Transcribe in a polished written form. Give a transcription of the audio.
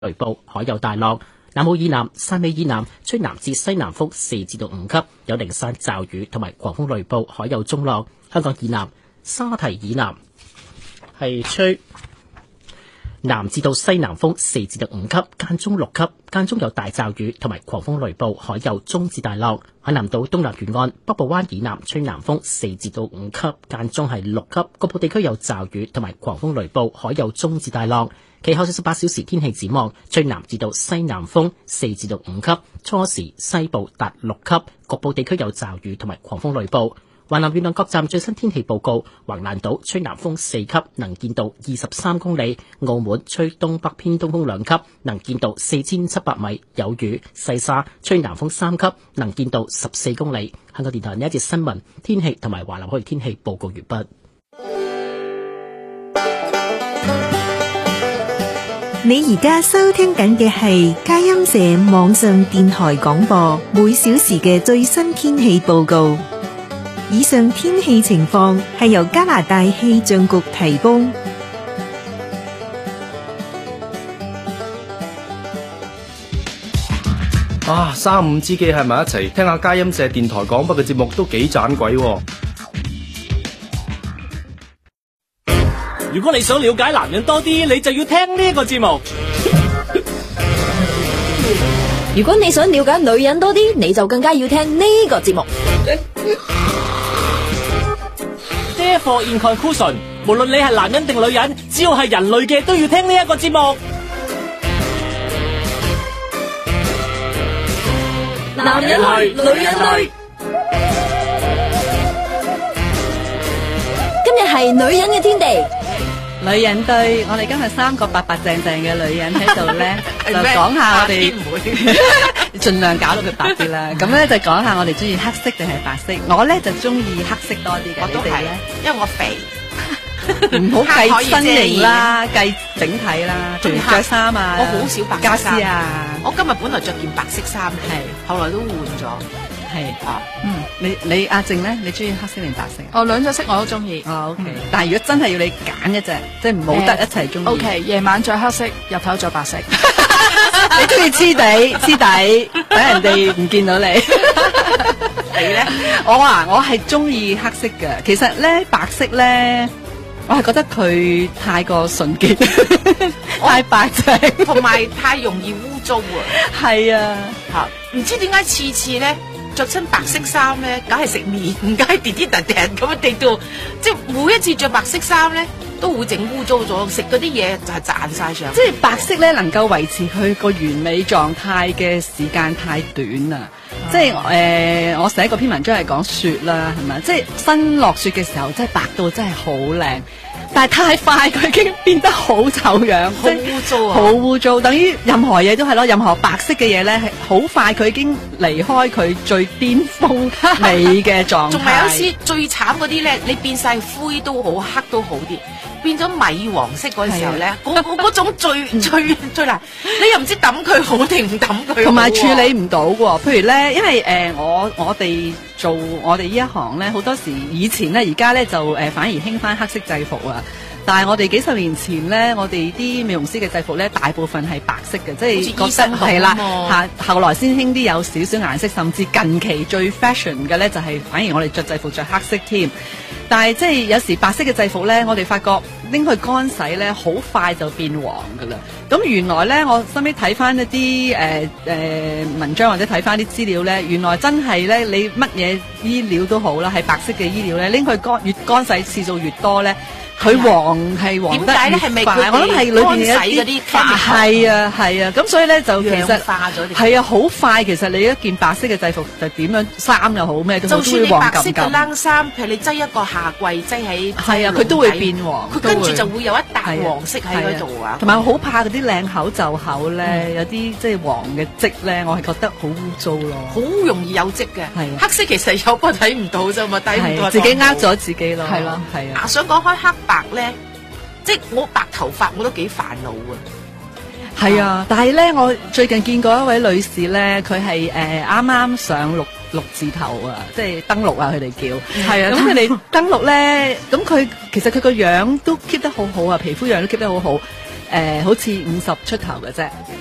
雷暴，海有大浪。南澳以南、汕尾以南吹南至西南風4至到5級，有零散驟雨同埋狂風雷暴，海有中浪。香港以南、沙堤以南係吹南至到西南風4至到5級，間中6級，間中有大驟雨同埋狂風雷暴，海有中至大浪。海南島東南沿岸、北部灣以南吹南風4至到5級，間中係6級，局部地區有驟雨同埋狂風雷暴，海有中至大浪。其後48小時天氣展望，吹南至到西南風4至到5級，初時西部達6級，局部地區有驟雨同埋狂風雷暴。華南沿岸各站最新天氣報告：橫瀾島吹南風4級，能見度23公里；澳門吹東北偏東風2級，能見度4700米，有雨；西沙吹南風3級，能見度14公里。香港電台呢一節新聞天氣同埋華南海域天氣報告完畢。 你而家收聽緊嘅係佳音社網上電台廣播，每小時嘅最新天氣報告。以上天氣情況係由加拿大氣象局提供。 三五知己係埋一齊聽下佳音社電台廣播嘅節目都幾盞鬼喎。 如果你想了解男人多啲，你就要聽呢個節目。 如果你想了解女人多啲，你就更加要聽呢個節目。 Therefore in conclusion， 無論你係男人定女人，只要係人類嘅都要聽呢一個節目。 男人類，女人類。今日係女人嘅天地。 女人對，我哋今日3個白白淨淨嘅女人喺度咧，就講下我哋盡量搞到佢白啲啦。咁咧就講下我哋中意黑色定係白色。我咧就中意黑色多啲嘅。 我都係，因為我肥。 唔好計身形啦，計整體啦，仲着衫啊， 我好少白色家私啊。 我今日本來着件白色衫，係後來都換咗。係啊， 你阿靜咧，你中意黑色定白色？ 我兩隻色我都中意。 OK，但係如果真係要你揀一隻，即係唔好得一齊中意。 OK， 夜晚着黑色，日頭着白色。 你中意黐底，等人哋唔見到你。 你咧？ 我係中意黑色嘅。其實咧，白色咧，我係覺得佢太過純潔，太白淨， 同埋太容易污糟啊。 係啊， 唔知點解次次咧着親白色衫咧，梗係食麵，梗係跌跌突突咁樣跌到，即係每一次着白色衫咧，都會整污糟咗，食嗰啲嘢就係賺晒上。 即係白色咧，能夠維持佢個完美狀態嘅時間太短啦。即係我寫過篇文章係講雪啦，係咪？即係新落雪嘅時候，真係白到真係好靚。但係太快，佢已經變得好醜樣， 好污糟啊！ 好污糟，等於任何嘢都係咯，任何白色嘅嘢咧，係好快佢已經離開佢最巔峰美嘅狀態。 仲係有時最慘嗰啲咧，你變晒灰都好，黑都好啲，變咗米黃色嗰時候咧，嗰種最難，你又唔知抌佢好定唔抌佢， 同埋處理唔到喎。譬如咧，因為我哋做我哋呢一行咧，好多時以前咧，而家咧就反而興翻黑色制服啊。但係我哋幾十年前咧，我哋啲美容師嘅制服咧，大部分係白色嘅，即係覺得係啦嚇。後來先興啲有少少顏色，甚至近期最 fashion 嘅咧，就係反而我哋着制服着黑色添。但係即係有時白色嘅制服咧，我哋發覺拎去乾洗咧，好快就變黃噶啦。咁原來咧，我後尾睇翻一啲文章或者睇翻啲資料咧，原來真係咧，你乜嘢衣料都好啦，係白色嘅衣料咧，拎去越乾洗次數越多咧。佢黃係黃得越快，我諗係裏邊有一啲係啊，咁所以咧就其實係啊，好快。其實你一件白色嘅制服就點樣衫又好咩都好， 就算你白色嘅冷衫，譬如你擠一個夏季擠喺係啊，佢都會變黃， 佢跟住就會有一笪黃色喺嗰度啊。 同埋我好怕嗰啲靚口就口咧，有啲即係黃嘅跡咧，我係覺得好污糟咯， 好容易有跡嘅。黑色其實有不過睇唔到啫嘛，睇唔到自己呃咗自己咯，係咯，係啊。 想講開黑白咧，即係我白頭髮我都幾煩惱啊。 係啊，但係咧，我最近見過一位女士咧，佢係啱啱上六字頭啊，即係登錄啊，佢哋叫係啊。咁佢哋登錄咧，咁佢其實佢個樣都 keep 得好好啊，皮膚樣都 keep 得好好。 好似50出頭嘅啫。